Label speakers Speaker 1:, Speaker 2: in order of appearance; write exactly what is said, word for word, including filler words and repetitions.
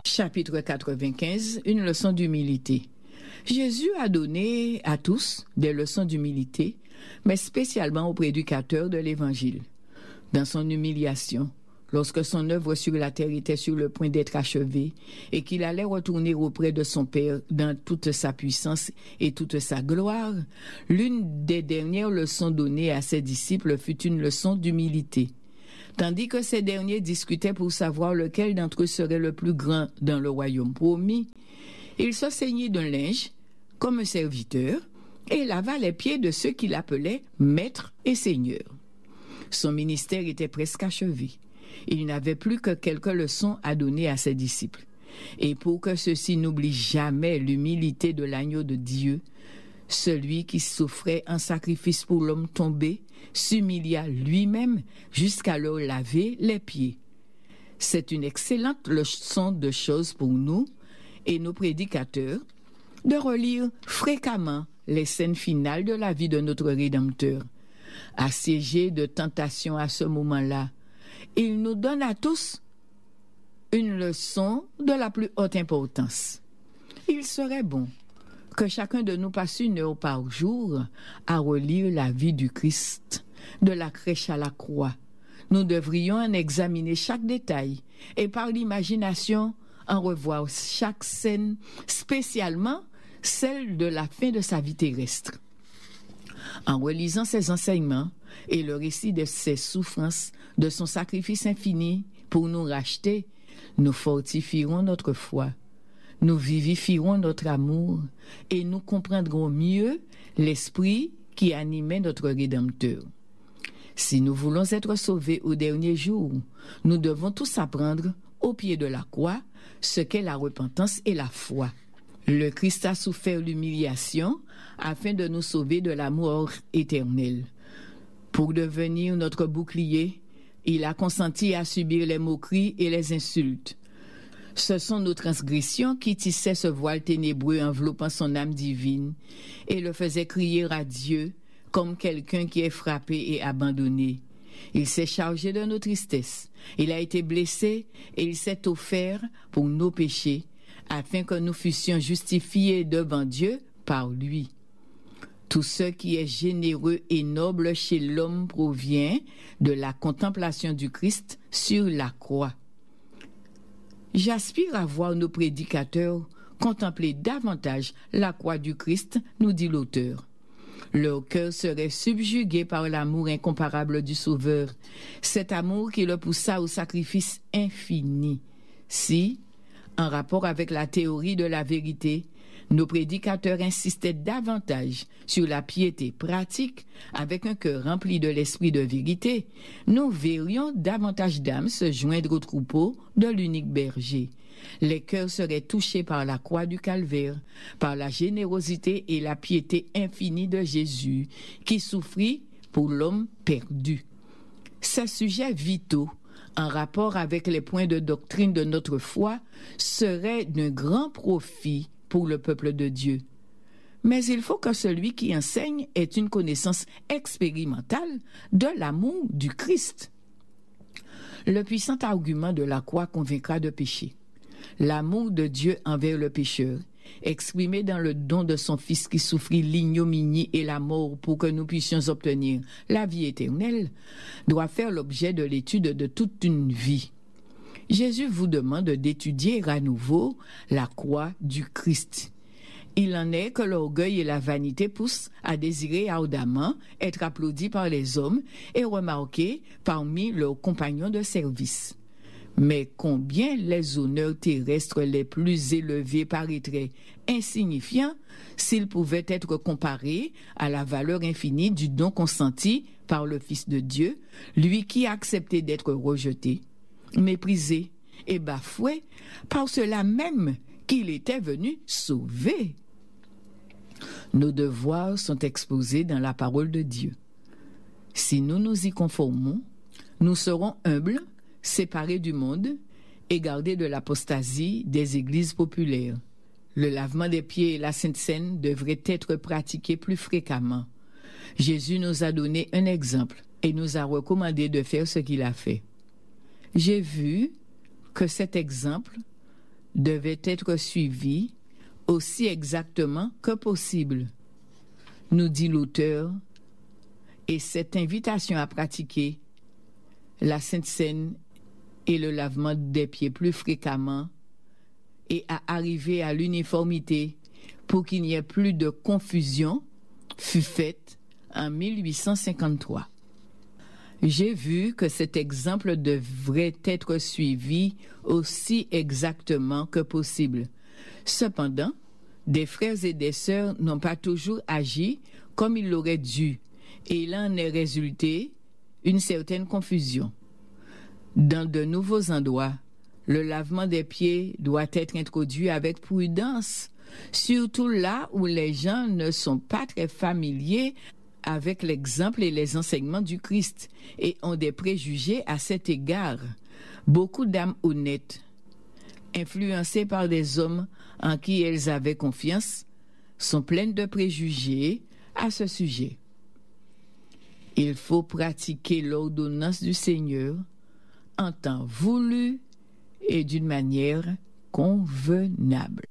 Speaker 1: Chapitre quatre-vingt-quinze, une leçon d'humilité. Jésus a donné à tous des leçons d'humilité, mais spécialement aux prédicateurs de l'Évangile. Dans son humiliation, lorsque son œuvre sur la terre était sur le point d'être achevée et qu'il allait retourner auprès de son Père dans toute sa puissance et toute sa gloire, l'une des dernières leçons données à ses disciples fut une leçon d'humilité. Tandis que ces derniers discutaient pour savoir lequel d'entre eux serait le plus grand dans le royaume promis, il se ceignit d'un linge comme un serviteur et lava les pieds de ceux qu'il appelait maître et seigneur. Son ministère était presque achevé. Il n'avait plus que quelques leçons à donner à ses disciples. Et pour que ceux-ci n'oublient jamais l'humilité de l'agneau de Dieu, celui qui souffrait un sacrifice pour l'homme tombé s'humilia lui-même jusqu'à leur laver les pieds. C'est une excellente leçon de choses pour nous et nos prédicateurs de relire fréquemment les scènes finales de la vie de notre Rédempteur. Assiégé de tentation à ce moment-là, il nous donne à tous une leçon de la plus haute importance. Il serait bon que chacun de nous passe une heure par jour à relire la vie du Christ, de la crèche à la croix. Nous devrions en examiner chaque détail et par l'imagination en revoir chaque scène, spécialement celle de la fin de sa vie terrestre. En relisant ses enseignements et le récit de ses souffrances, de son sacrifice infini pour nous racheter, nous fortifierons notre foi. Nous vivifierons notre amour et nous comprendrons mieux l'esprit qui animait notre Rédempteur. Si nous voulons être sauvés au dernier jour, nous devons tous apprendre au pied de la croix ce qu'est la repentance et la foi. Le Christ a souffert l'humiliation afin de nous sauver de la mort éternelle. Pour devenir notre bouclier, il a consenti à subir les moqueries et les insultes. Ce sont nos transgressions qui tissaient ce voile ténébreux enveloppant son âme divine et le faisaient crier à Dieu comme quelqu'un qui est frappé et abandonné. Il s'est chargé de nos tristesses. Il a été blessé et il s'est offert pour nos péchés afin que nous fussions justifiés devant Dieu par lui. Tout ce qui est généreux et noble chez l'homme provient de la contemplation du Christ sur la croix. J'aspire à voir nos prédicateurs contempler davantage la croix du Christ, nous dit l'auteur. Leur cœur serait subjugué par l'amour incomparable du Sauveur, cet amour qui le poussa au sacrifice infini. Si, en rapport avec la théorie de la vérité, nos prédicateurs insistaient davantage sur la piété pratique avec un cœur rempli de l'esprit de vérité, nous verrions davantage d'âmes se joindre au troupeau de l'unique berger. Les cœurs seraient touchés par la croix du calvaire, par la générosité et la piété infinie de Jésus, qui souffrit pour l'homme perdu. Ces sujets vitaux, en rapport avec les points de doctrine de notre foi, seraient d'un grand profit pour le peuple de Dieu. Mais il faut que celui qui enseigne ait une connaissance expérimentale de l'amour du Christ. Le puissant argument de la croix convaincra de péché. L'amour de Dieu envers le pécheur, exprimé dans le don de son Fils qui souffrit l'ignominie et la mort pour que nous puissions obtenir la vie éternelle, doit faire l'objet de l'étude de toute une vie. Jésus vous demande d'étudier à nouveau la croix du Christ. Il en est que l'orgueil et la vanité poussent à désirer ardemment être applaudis par les hommes et remarqués parmi leurs compagnons de service. Mais combien les honneurs terrestres les plus élevés paraîtraient insignifiants s'ils pouvaient être comparés à la valeur infinie du don consenti par le Fils de Dieu, lui qui a accepté d'être rejeté, méprisé et bafoué par cela même qu'il était venu sauver. Nos devoirs sont exposés dans la parole de Dieu. Si nous nous y conformons, nous serons humbles, séparés du monde et gardés de l'apostasie des églises populaires. Le lavement des pieds et la Sainte Seine devraient être pratiqués plus fréquemment. Jésus nous a donné un exemple et nous a recommandé de faire ce qu'il a fait. J'ai vu que cet exemple devait être suivi aussi exactement que possible, nous dit l'auteur, et cette invitation à pratiquer la Sainte Seine et le lavement des pieds plus fréquemment et à arriver à l'uniformité pour qu'il n'y ait plus de confusion fut faite en mille huit cent cinquante-trois. J'ai vu que cet exemple devrait être suivi aussi exactement que possible. Cependant, des frères et des sœurs n'ont pas toujours agi comme ils l'auraient dû, et il en est résulté une certaine confusion. Dans de nouveaux endroits, le lavement des pieds doit être introduit avec prudence, surtout là où les gens ne sont pas très familiers avec l'exemple et les enseignements du Christ et ont des préjugés à cet égard. Beaucoup d'âmes honnêtes, influencées par des hommes en qui elles avaient confiance, sont pleines de préjugés à ce sujet. Il faut pratiquer l'ordonnance du Seigneur en temps voulu et d'une manière convenable.